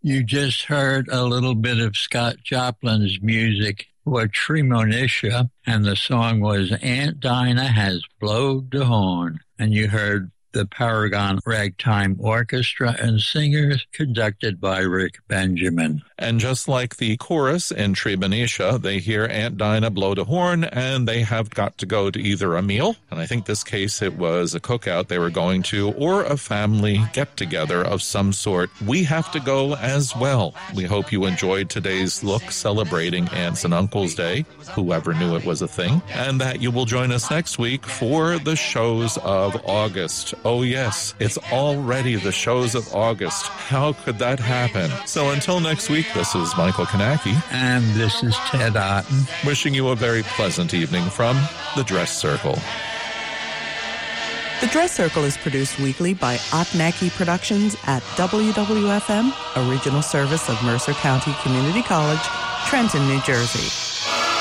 You just heard a little bit of Scott Joplin's music for Tremonisha, and the song was Aunt Dinah Has Blowed the Horn. And you heard the Paragon Ragtime Orchestra and singers conducted by Rick Benjamin. And just like the chorus in Tremonisha, they hear Aunt Dinah blow the horn, and they have got to go to either a meal, and I think this case it was a cookout they were going to, or a family get-together of some sort. We have to go as well. We hope you enjoyed today's look celebrating Aunts and Uncles Day, whoever knew it was a thing, and that you will join us next week for the shows of August. Oh yes, it's already the shows of August. How could that happen? So until next week, this is Michael Kanaki. And this is Ted Otten. Wishing you a very pleasant evening from The Dress Circle. The Dress Circle is produced weekly by Otnacki Productions at WWFM, a regional service of Mercer County Community College, Trenton, New Jersey.